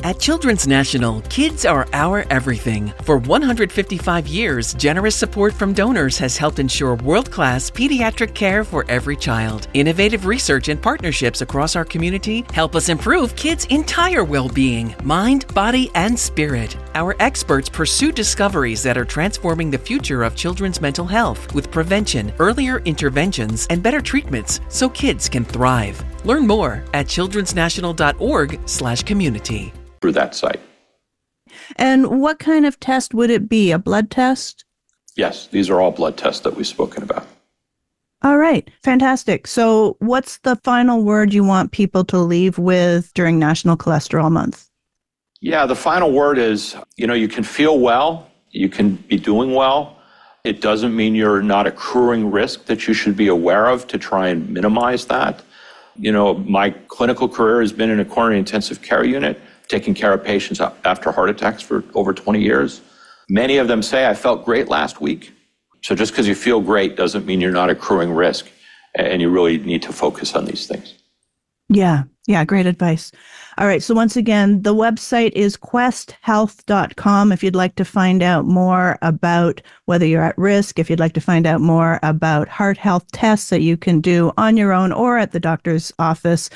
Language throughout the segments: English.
At Children's National, kids are our everything. For 155 years, generous support from donors has helped ensure world-class pediatric care for every child. Innovative research and partnerships across our community help us improve kids' entire well-being, mind, body, and spirit. Our experts pursue discoveries that are transforming the future of children's mental health with prevention, earlier interventions, and better treatments so kids can thrive. Learn more at childrensnational.org/community. Through that site. And what kind of test would it be? A blood test? Yes, these are all blood tests that we've spoken about. All right. Fantastic. So what's the final word you want people to leave with during National Cholesterol Month? Yeah, the final word is, you can feel well, you can be doing well. It doesn't mean you're not accruing risk that you should be aware of to try and minimize that. My clinical career has been in a coronary intensive care unit, taking care of patients after heart attacks for over 20 years. Many of them say, I felt great last week. So just because you feel great doesn't mean you're not accruing risk, and you really need to focus on these things. Yeah, great advice. All right, so once again, the website is questhealth.com if you'd like to find out more about whether you're at risk, if you'd like to find out more about heart health tests that you can do on your own or at the doctor's office,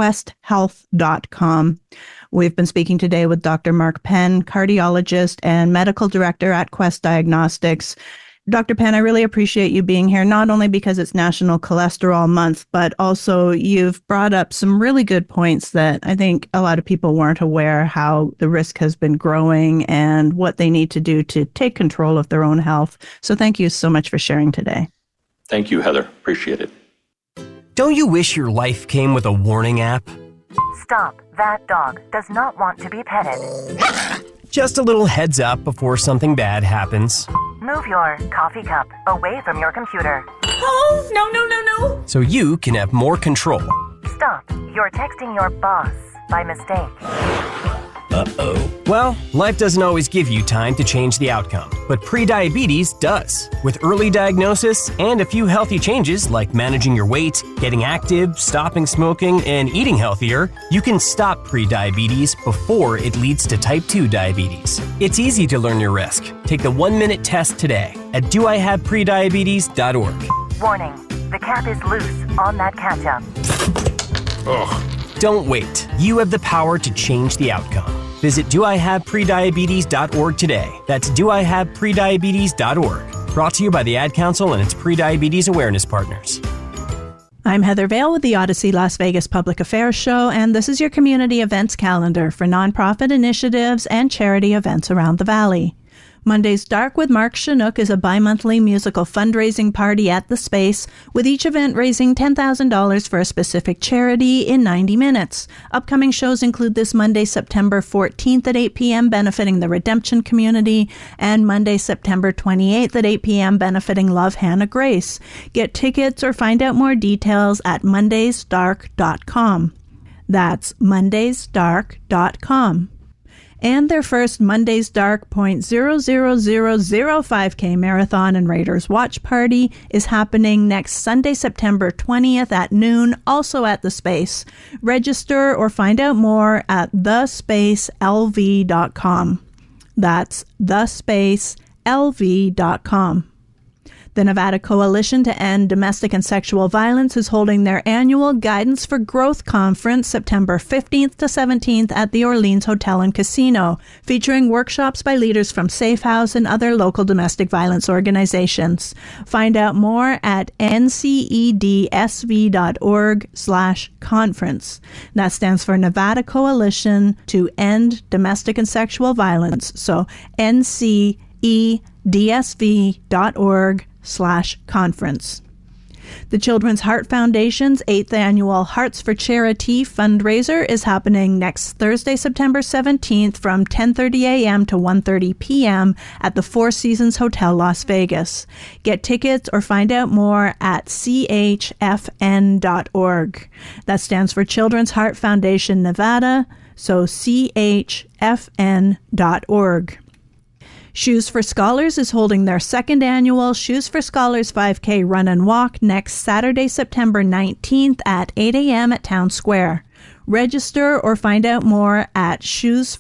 questhealth.com. We've been speaking today with Dr. Mark Penn, cardiologist and medical director at Quest Diagnostics. Dr. Penn, I really appreciate you being here, not only because it's National Cholesterol Month, but also you've brought up some really good points that I think a lot of people weren't aware how the risk has been growing and what they need to do to take control of their own health. So thank you so much for sharing today. Thank you, Heather. Appreciate it. Don't you wish your life came with a warning app? Stop. That dog does not want to be petted. Just a little heads up before something bad happens. Move your coffee cup away from your computer. Oh, no. So you can have more control. Stop. You're texting your boss by mistake. Uh-oh. Well, life doesn't always give you time to change the outcome, but prediabetes does. With early diagnosis and a few healthy changes like managing your weight, getting active, stopping smoking, and eating healthier, you can stop prediabetes before it leads to type 2 diabetes. It's easy to learn your risk. Take the 1-minute test today at doihaveprediabetes.org. Warning. The cap is loose on that ketchup. Ugh. Don't wait. You have the power to change the outcome. Visit doihaveprediabetes.org today. That's doihaveprediabetes.org. Brought to you by the Ad Council and its Prediabetes Awareness Partners. I'm Heather Vale with the Odyssey Las Vegas Public Affairs Show, and this is your community events calendar for nonprofit initiatives and charity events around the Valley. Monday's Dark with Mark Chinook is a bi-monthly musical fundraising party at the Space, with each event raising $10,000 for a specific charity in 90 minutes. Upcoming shows include this Monday, September 14th at 8 p.m. benefiting the Redemption Community, and Monday, September 28th at 8 p.m. benefiting Love Hannah Grace. Get tickets or find out more details at mondaysdark.com. That's mondaysdark.com. And their first Monday's Dark .00005K Marathon and Raiders Watch Party is happening next Sunday, September 20th at noon, also at the Space. Register or find out more at thespacelv.com. That's thespacelv.com. The Nevada Coalition to End Domestic and Sexual Violence is holding their annual Guidance for Growth Conference September 15th to 17th at the Orleans Hotel and Casino, featuring workshops by leaders from Safe House and other local domestic violence organizations. Find out more at ncedsv.org/conference. That stands for Nevada Coalition to End Domestic and Sexual Violence. So ncedsv.org/conference. The Children's Heart Foundation's 8th annual Hearts for Charity fundraiser is happening next Thursday, September 17th from 10:30 a.m. to 1:30 p.m. at the Four Seasons Hotel, Las Vegas. Get tickets or find out more at chfn.org. That stands for Children's Heart Foundation Nevada, so chfn.org. Shoes for Scholars is holding their second annual Shoes for Scholars 5K Run and Walk next Saturday, September 19th at 8 a.m. at Town Square. Register or find out more at